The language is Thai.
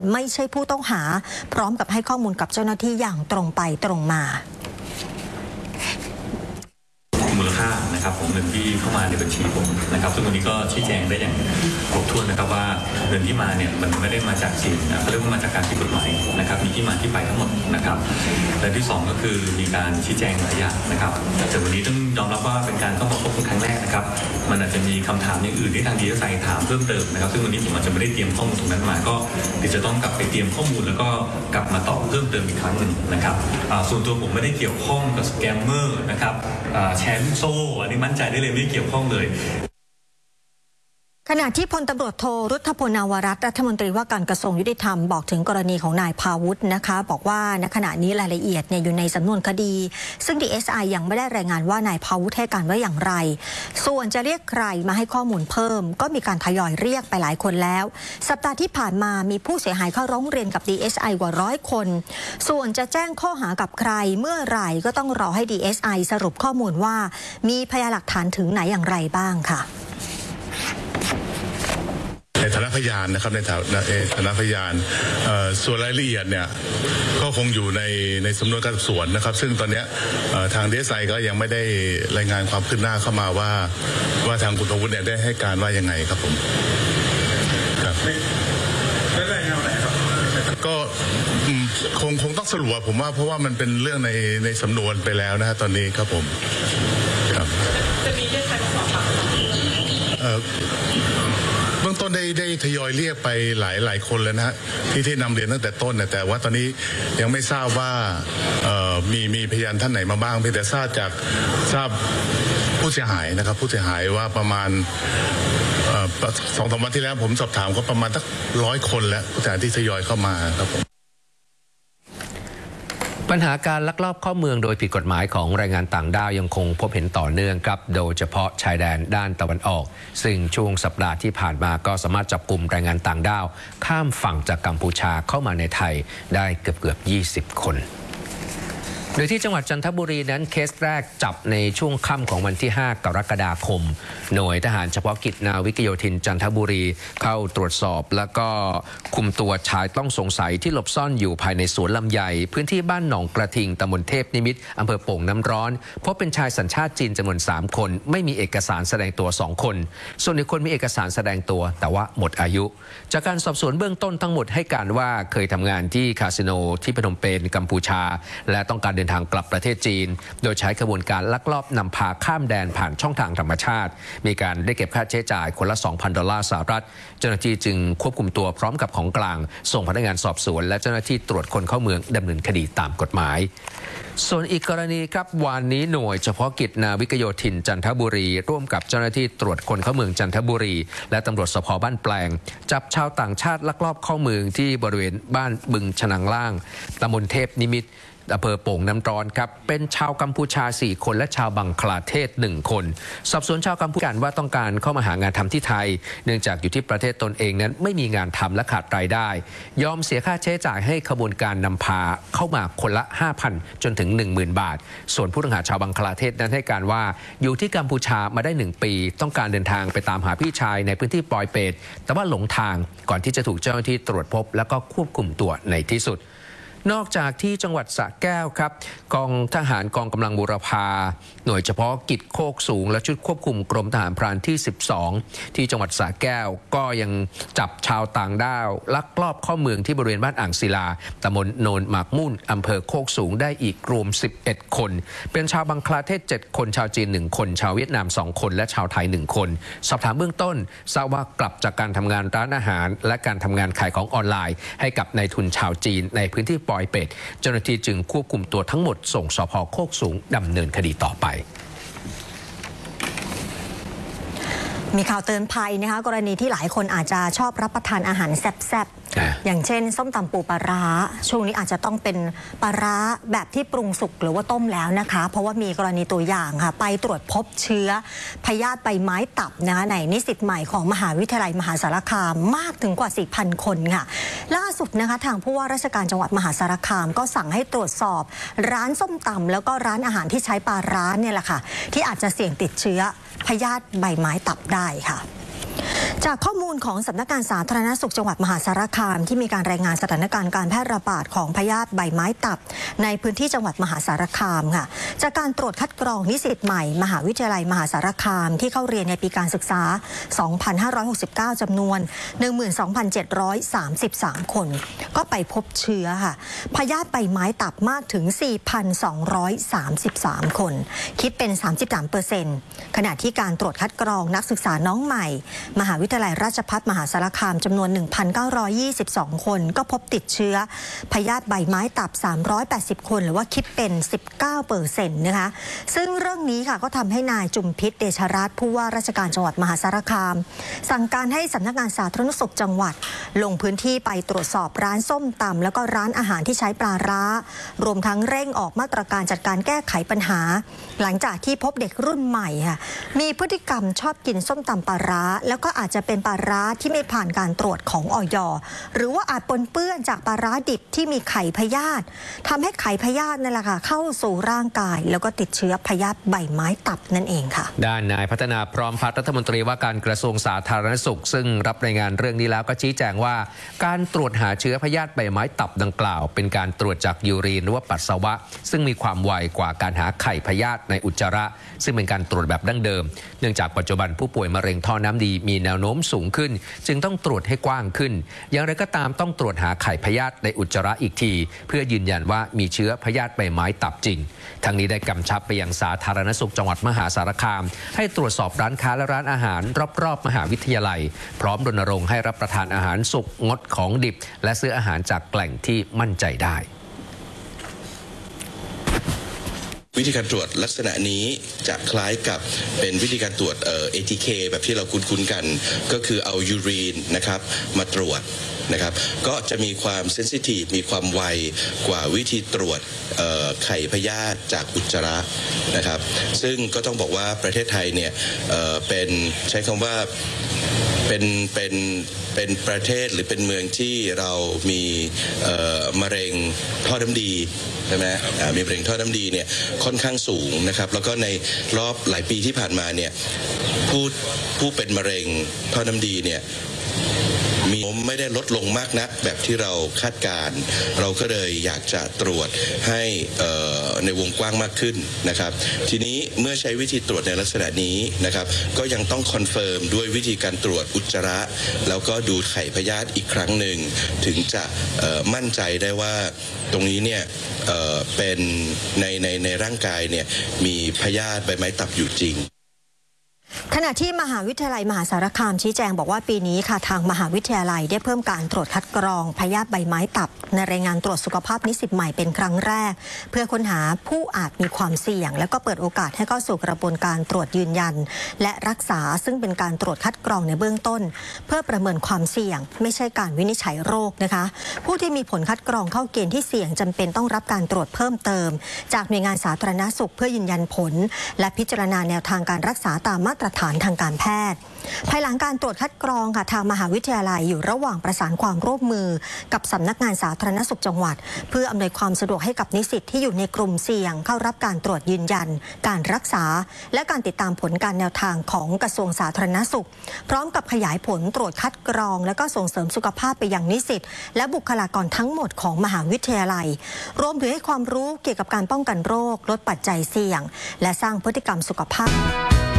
ไม่ใช่ผู้ต้องหาพร้อมกับให้ข้อมูลกับเจ้าหน้าที่อย่างตรงไปตรงมามูลค่านะครับของเงินที่เข้ามาในบัญชีผมนะครับซึ่งวันนี้ก็ชี้แจงได้อย่างครบถ้วนนะครับว่าเงินที่มาเนี่ยมันไม่ได้มาจากสิ่งเขาเรียกว่ามาจากการผิดกฎหมายนะครับมีที่มาที่ไปทั้งหมดนะครับและที่2ก็คือมีการชี้แจงหลายอย่างนะครับแต่วันนี้ต้องยอมรับว่าเป็นการเข้ามาพบกันครั้งแรกนะครับมันอาจจะมีคำถามอย่างอื่นที่ทางDSIถามเพิ่มเติมนะครับซึ่งวันนี้ผมอาจจะไม่ได้เตรียมข้อมูลตรงนั้นมาก็เดี๋ยวจะต้องกลับไปเตรียมข้อมูลแล้วก็กลับมาตอบเพิ่มเติมอีกครั้งหนึ่งนะครับส่วนตัวผมไม่ได้เกี่ยวข้องกับสแกมเมอร์นะครับแชร์ลูกโซ่อันนี้มั่นใจได้เลยไม่เกี่ยวข้องเลยขณะที่พลตำรวจโทรุทธพล นาวรัตน์รัฐมนตรีว่าการกระทรวงยุติธรรมบอกถึงกรณีของนายพาวุฒินะคะบอกว่าณขณะนี้รายละเอียดอยู่ในสำนวนคดีซึ่ง DSI ยังไม่ได้รายงานว่านายพาวุฒิให้การว่าอย่างไรส่วนจะเรียกใครมาให้ข้อมูลเพิ่มก็มีการทยอยเรียกไปหลายคนแล้วสัปดาห์ที่ผ่านมามีผู้เสียหายเข้าร้องเรียนกับ DSI กว่า100 คนส่วนจะแจ้งข้อหากับใครเมื่อไหร่ก็ต้องรอให้ DSI สรุปข้อมูลว่ามีพยานหลักฐานถึงไหนอย่างไรบ้างค่ะในฐานะพยานนะครับในฐานะพยานส่วนรายละเอียดเนี่ยก็คงอยู่ในสำนวนการสอบสวนนะครับซึ่งตอนนี้ทางDSIก็ยังไม่ได้รายงานความคืบหน้าเข้ามาว่าทางคุณพาวุฒิเนี่ยได้ให้การว่ายังไงครับผมครับได้รายงานอะไรครับก็คงต้องสรุปผมว่าเพราะว่ามันเป็นเรื่องในสำนวนไปแล้วนะฮะตอนนี้ครับผมครับจะมีเรื่องใครมาสอบปากคเบื้องต้นได้ทยอยเรียกไปหลายคนแล้วนะฮะที่นำเรียนตั้งแต่ต้นนะแต่ว่าตอนนี้ยังไม่ทราบว่ามีพยานท่านไหนมาบ้างเพียงแต่ทราบผู้เสียหายนะครับผู้เสียหายว่าประมาณ2-3 วันที่แล้วผมสอบถามก็ประมาณสัก100 คนแล้วผู้เสียหายที่ทยอยเข้ามาครับผมปัญหาการลักลอบเข้าเมืองโดยผิดกฎหมายของแรงงานต่างด้าวยังคงพบเห็นต่อเนื่องครับโดยเฉพาะชายแดนด้านตะวันออกซึ่งช่วงสัปดาห์ที่ผ่านมาก็สามารถจับกลุ่มแรงงานต่างด้าวข้ามฝั่งจากกัมพูชาเข้ามาในไทยได้เกือบ20 คนโดยที่จังหวัดจันทบุรีนั้นเคสแรกจับในช่วงค่ำของวันที่ 5 กรกฎาคมหน่วยทหารเฉพาะกิจนาวิกโยธินจันทบุรีเข้าตรวจสอบแล้วก็คุมตัวชายต้องสงสัยที่หลบซ่อนอยู่ภายในสวนลำไยพื้นที่บ้านหนองกระทิงตำบลเทพนิมิตรอำเภอโป่งน้ำร้อนพบเป็นชายสัญชาติจีนจำนวน3 คนไม่มีเอกสารแสดงตัว2 คนส่วนอีกคนมีเอกสารแสดงตัวแต่ว่าหมดอายุจากการสอบสวนเบื้องต้นทั้งหมดให้การว่าเคยทำงานที่คาสิโนที่พนมเปญกัมพูชาและต้องการเดินทางกลับประเทศจีนโดยใช้กระบวนการลักลอบนำพาข้ามแดนผ่านช่องทางธรรมชาติมีการได้เก็บค่าใช้จ่ายคนละ $2,000 สหรัฐเจ้าหน้าที่จึงควบคุมตัวพร้อมกับของกลางส่งพนักงานสอบสวนและเจ้าหน้าที่ตรวจคนเข้าเมืองดำเนินคดีตามกฎหมายส่วนอีกกรณีครับวันนี้หน่วยเฉพาะกิจนาวิกโยธินจันทบุรีร่วมกับเจ้าหน้าที่ตรวจคนเข้าเมืองจันทบุรีและตำรวจสภ.บ้านแปลงจับชาวต่างชาติลักลอบเข้าเมืองที่บริเวณบ้านบึงฉนังล่างตำบลเทพนิมิตรอำเภอโป่งน้ำร้อนครับเป็นชาวกัมพูชา4 คนและชาวบังคลาเทศ1 คนสอบสวนชาวกัมพูชาว่าต้องการเข้ามาหางานทำที่ไทยเนื่องจากอยู่ที่ประเทศตนเองนั้นไม่มีงานทำและขาดรายได้ยอมเสียค่าใช้จ่ายให้ขบวนการนำพาเข้ามาคนละ 5,000 จนถึง 10,000 บาทส่วนผู้ต้องหาชาวบังคลาเทศนั้นให้การว่าอยู่ที่กัมพูชามาได้1 ปีต้องการเดินทางไปตามหาพี่ชายในพื้นที่ปอยเปตแต่ว่าหลงทางก่อนที่จะถูกเจ้าหน้าที่ตรวจพบแล้วก็ควบคุมตัวในที่สุดนอกจากที่จังหวัดสระแก้วครับกองทหารกองกำลังบูรพาหน่วยเฉพาะกิจโคกสูงและชุดควบคุมกรมทหารพรานที่12ที่จังหวัดสระแก้วก็ยังจับชาวต่างด้าวลักลอบเข้าเมืองที่บริเวณบ้านอ่างศิลาตำบลโนนหมากมุ่นอำเภอโคกสูงได้อีกรวม11 คนเป็นชาวบังคลาเทศ7 คนชาวจีน1 คนชาวเวียดนาม2 คนและชาวไทย1 คนสอบถามเบื้องต้นทราบว่ากลับจากการทำงานร้านอาหารและการทำงานขายของออนไลน์ให้กับนายทุนชาวจีนในพื้นที่ปอยเปตเจ้าหน้าที่จึงควบคุมตัวทั้งหมดส่งสภ.โคกสูงดำเนินคดีต่อไปมีข่าวเตือนภัยนะคะกรณีที่หลายคนอาจจะชอบรับประทานอาหารแซ่บๆอย่างเช่นส้มตำปูปลาร้าช่วงนี้อาจจะต้องเป็นปลาร้าแบบที่ปรุงสุกหรือว่าต้มแล้วนะคะเพราะว่ามีกรณีตัวอย่างค่ะไปตรวจพบเชื้อพยาธิใบไม้ตับนะคะในนิสิตใหม่ของมหาวิทยาลัยมหาสารคามมากถึงกว่า 4,000 คนค่ะล่าสุดนะคะทางผู้ว่าราชการจังหวัดมหาสารคามก็สั่งให้ตรวจสอบร้านส้มตำแล้วก็ร้านอาหารที่ใช้ปลาร้าเนี่ยแหละค่ะที่อาจจะเสี่ยงติดเชื้อพยาธิใบไม้ตับได้ค่ะจากข้อมูลของสำนักงานสาธารณสุขจังหวัดมหาสารคามที่มีการรายงานสถานการณ์การแพร่ระบาดของพยาธิใบไม้ตับในพื้นที่จังหวัดมหาสารคามค่ะจากการตรวจคัดกรองนิสิตใหม่มหาวิทยาลัยมหาสารคามที่เข้าเรียนในปีการศึกษา 2569 จำนวน 12,733 คนก็ไปพบเชื้อค่ะพยาธิใบไม้ตับมากถึง 4,233 คนคิดเป็น 33%ขณะที่การตรวจคัดกรองนักศึกษาน้องใหม่มหาวิทยาลัยราชภัฏมหาสารคามจำนวน 1,922 คนก็พบติดเชื้อพยาธิใบไม้ตับ 380 คนหรือว่าคิดเป็น 19% นะคะซึ่งเรื่องนี้ค่ะก็ทำให้นายจุมพิษเดชรัตน์ผู้ว่าราชการจังหวัดมหาสารคามสั่งการให้สำนักงานสาธารณสุขจังหวัดลงพื้นที่ไปตรวจสอบร้านส้มตำแล้วก็ร้านอาหารที่ใช้ปลาร้ารวมทั้งเร่งออกมาตรการจัดการแก้ไขปัญหาหลังจากที่พบเด็กรุ่นใหม่ค่ะมีพฤติกรรมชอบกินส้มตำปลาร้าแล้วก็อาจจะเป็นปลาร้าที่ไม่ผ่านการตรวจของอย.หรือว่าอาจปนเปื้อนจากปลาร้าดิบที่มีไข่พยาธิทำให้ไข่พยาธินั่นแหละค่ะเข้าสู่ร่างกายแล้วก็ติดเชื้อพยาธิใบไม้ตับนั่นเองค่ะด้านนายพัฒนาพร้อมพัฒน์รัฐมนตรีว่าการกระทรวงสาธารณสุขซึ่งรับรายงานเรื่องนี้แล้วก็ชี้แจงว่าการตรวจหาเชื้อพยาธิใบไม้ตับดังกล่าวเป็นการตรวจจากยูรีนหรือว่าปัสสาวะซึ่งมีความไวกว่าการหาไข่พยาธิในอุจจาระซึ่งเป็นการตรวจแบบดั้งเดิมเนื่องจากปัจจุบันผู้ป่วยมะเร็งท่อน้ำดีมีแนวโน้มสูงขึ้นจึงต้องตรวจให้กว้างขึ้นอย่างไรก็ตามต้องตรวจหาไข่พยาธิในอุจจาระอีกทีเพื่อยืนยันว่ามีเชื้อพยาธิใบไม้ตับจริงทั้งนี้ได้กำชับไปยังสาธารณสุขจังหวัดมหาสารคามให้ตรวจสอบร้านค้าและร้านอาหารรอบๆมหาวิทยาลัยพร้อมรณรงค์ให้รับประทานอาหารสุกงดของดิบและซื้ออาหารจากแหล่งที่มั่นใจได้วิธีการตรวจลักษณะนี้จะคล้ายกับเป็นวิธีการตรวจATK แบบที่เราคุ้นๆกันก็คือเอายูรีนนะครับมาตรวจนะครับก็จะมีความเซนซิทีฟมีความไวกว่าวิธีตรวจไข่พยาธิจากอุจจาระนะครับซึ่งก็ต้องบอกว่าประเทศไทยเนี่ยเป็นใช้คำว่าเป็นประเทศหรือเป็นเมืองที่เรามีมะเร็งท่อน้ำดีใช่ไหมมีมะเร็งท่อน้ำดีเนี่ยค่อนข้างสูงนะครับแล้วก็ในรอบหลายปีที่ผ่านมาเนี่ยผู้เป็นมะเร็งท่อน้ำดีเนี่ยไม่ได้ลดลงมากนักแบบที่เราคาดการเราก็เลยอยากจะตรวจให้ในวงกว้างมากขึ้นนะครับทีนี้เมื่อใช้วิธีตรวจในลักษณะนี้นะครับก็ยังต้องคอนเฟิร์มด้วยวิธีการตรวจอุจจาระแล้วก็ดูไข่พยาธิอีกครั้งหนึ่งถึงจะมั่นใจได้ว่าตรงนี้เนี่ยเป็นในร่างกายเนี่ยมีพยาธิใบไม้ตับอยู่จริงขณะที่มหาวิทยาลัยมหาสารคามชี้แจงบอกว่าปีนี้ค่ะทางมหาวิทยาลัยได้เพิ่มการตรวจคัดกรองพยาธิใบไม้ตับในรายงานตรวจสุขภาพนิสิตใหม่เป็นครั้งแรกเพื่อค้นหาผู้อาจมีความเสี่ยงและก็เปิดโอกาสให้เข้าสู่กระบวนการตรวจยืนยันและรักษาซึ่งเป็นการตรวจคัดกรองในเบื้องต้นเพื่อประเมินความเสี่ยงไม่ใช่การวินิจฉัยโรคนะคะผู้ที่มีผลคัดกรองเข้าเกณฑ์ที่เสี่ยงจำเป็นต้องรับการตรวจเพิ่มเติมจากหน่วยงานสาธารณสุขเพื่อยืนยันผลและพิจารณาแนวทางการรักษาตามมาตรฐานทางการแพทย์ภายหลังการตรวจคัดกรองค่ะทางมหาวิทยาลัยอยู่ระหว่างประสานความร่วมมือกับสำนักงานสาธารณสุขจังหวัดเพื่ออำนวยความสะดวกให้กับนิสิตที่อยู่ในกลุ่มเสี่ยงเข้ารับการตรวจยืนยันการรักษาและการติดตามผลการแนวทางของกระทรวงสาธารณสุขพร้อมกับขยายผลตรวจคัดกรองและก็ส่งเสริมสุขภาพไปยังนิสิตและบุคลากรทั้งหมดของมหาวิทยาลัยรวมถึงให้ความรู้เกี่ยวกับการป้องกันโรคลดปัจจัยเสี่ยงและสร้างพฤติกรรมสุขภาพ